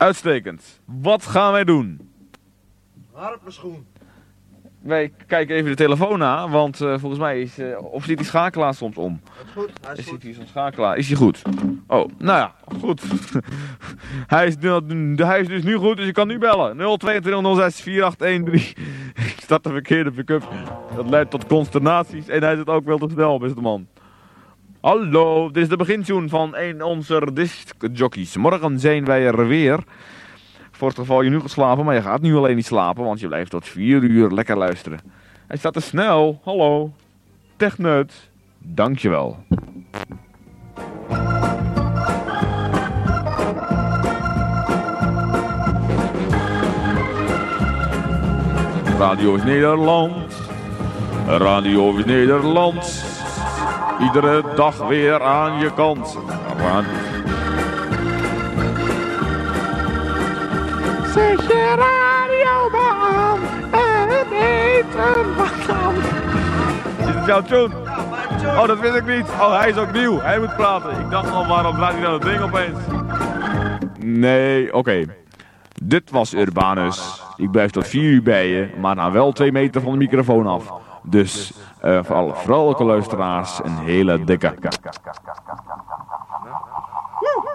Uitstekend. Wat gaan wij doen? Harpenschoen. Wij kijken even de telefoon na, want volgens mij is... of zit die schakelaar soms om? Dat is goed, hij is goed. Zit hier zo'n schakelaar? Is hij goed? Oh, nou ja, goed. hij is dus nu goed, dus je kan nu bellen. 022 06 4813. Ik start de verkeerde pick-up. Dat leidt tot consternaties en hij zit ook wel te snel, beste man. Hallo, dit is de begintune van een onze discjockeys. Morgen zijn wij er weer. Voor het geval je nu gaat slapen, maar je gaat nu alleen niet slapen, want je blijft tot 4 uur lekker luisteren. Hij staat te snel. Hallo. Techneut. Dankjewel. Radio is Nederland. Radio is Nederland. Iedere dag weer aan je kant. Zet je radio maar aan en eet een bakkan. Is het jouw tune? Ja, mijn tune. Oh, dat wist ik niet. Oh, hij is ook nieuw. Hij moet praten. Ik dacht al, waarom draait hij nou dat ding opeens? Nee, oké. Dit was Urbanus. Ik blijf tot 4 uur bij je, maar nou wel 2 meter van de microfoon af. Dus voor alle vrolijke luisteraars een hele dikke.